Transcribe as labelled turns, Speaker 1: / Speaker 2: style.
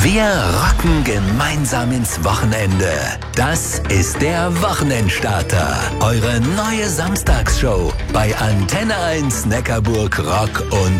Speaker 1: Wir rocken gemeinsam ins Wochenende. Das ist der Wochenendstarter. Eure neue Samstagsshow bei Antenne 1 Neckarburg Rock und